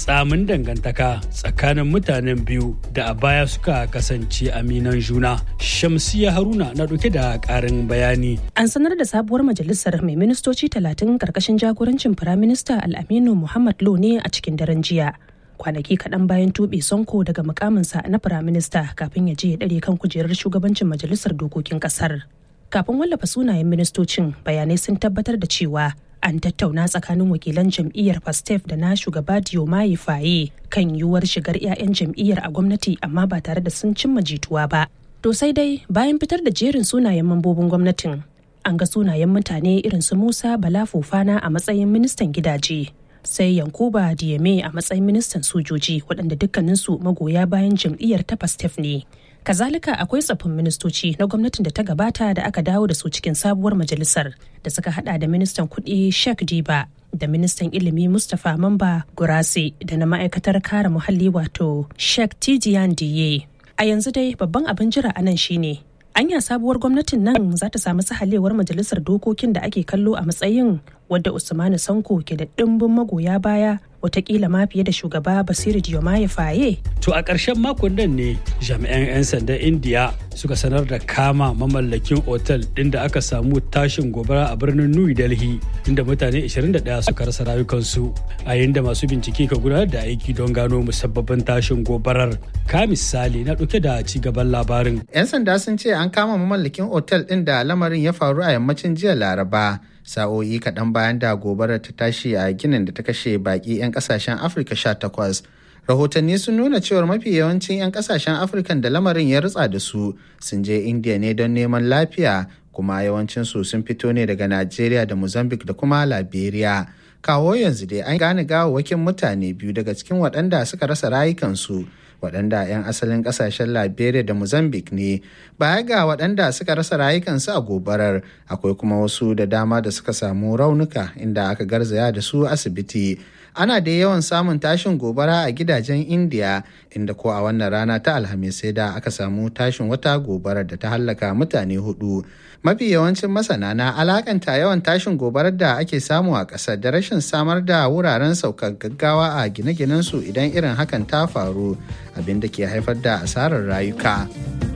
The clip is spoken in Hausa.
tsamin dangantaka tsakanin mutanen biyu da a baya suka kasance aminan juna. Shamsiya Haruna na ɗauke da ƙarin bayani. An sanar da sabuwar majalisar mai ministoci 30 karkashin jagorancin Firaminista Al-Aminu Muhammad Lo ne a cikin daren jiya. Kwanaki kaɗan bayan tuɓe Sonko daga mukaminsa na Firaminista kafin ya je ya ɗare kan kujerar shugabancin majalisar dokokin ƙasar. Kafin wallafa sunayen ministocin, bayanai sun tabbatar da cewa an tattauna tsakanin wakilan jam'iyyar Pastef da na shugaba Diomaye Faye kan yiwuwar shigar 'ya'yan jam'iyyar a gwamnati amma ba tare da sun cimma jituwa ba. To sai dai bayan fitar da jerin sunayen mambobin gwamnatin, an ga sunayen mutane irin su Musa Bala Fofana a matsayin ministan gidaje, sai Yankuba Dieme a matsayin ministan sojoji waɗanda dukkaninsu magoya bayan jam'iyyar ta Pastef ne. Kazalika akwai tsaffin ministoci na gwamnatin da ta gabata da aka dawo da su cikin sabuwar majalisar da suka hada da ministan kuɗi Sheikh Diba da ministan ilimi Mustapha Mamba Gurase da na ma'aikatar kare muhalli wato Sheikh Tidiane Diye. A yanzu dai babban abin jira a nan shine anya sabuwar gwamnatin nan za ta samu sahalewar majalisar dokokin da ake kallo a matsayin wadda Usmanu Sanko ke da ɗimbin magoya baya, watakila ma fiye da shugaba Basiru Diomaye Faye. To a ƙarshen makon nan ne jami'an 'yan sandan Indiya suka sanar da kama mamallakin otal ɗin da aka samu tashin gobara a birnin New Delhi, inda mutane 21 suka rasa rayukansu, a yayin da masu bincike ka gudanar da aiki don gano musabbabin tashin gobarar. Ka misali na ɗauke da ci gaban labarin. 'Yan sanda sun ce an kama mamallakin otal ɗin da lamarin ya faru a yammacin jiya Laraba, sa'o'i kaɗan bayan da gobarar ta tashi a ginin da ta kashe baƙi 'yan ƙasashen Afirka 18. Rahotanni sun nuna cewar mafi yawancin 'yan ƙasashen Afirkan da lamarin ya rutsa da su sun je Indiya ne don neman lafiya, kuma yawancinsu sun fito ne daga Najeriya da Mozambique da kuma Liberia. Kawo yanzu dai an gane gawawwakin mutane biyu daga cikin waɗanda suka rasa rayukansu, waɗanda 'yan asalin ƙasashen Liberia da Mozambique ne. Baya ga waɗanda suka rasa rayukansu a gobarar, akwai kuma wasu da dama da suka samu raunuka inda aka garzaya da su asibiti. Ana da yawan samun tashin gobara a gidajen Indiya, inda ko a wannan rana ta Alhamis sai da aka samu tashin wata gobarar da ta hallaka mutane 4. Mafi yawancin masana na alakanta yawan tashin gobarar da ake samu a ƙasar da rashin samar da wuraren saukar gaggawa a gine-ginensu idan irin hakan ta faru, abin da ke haifar da asarar rayuka.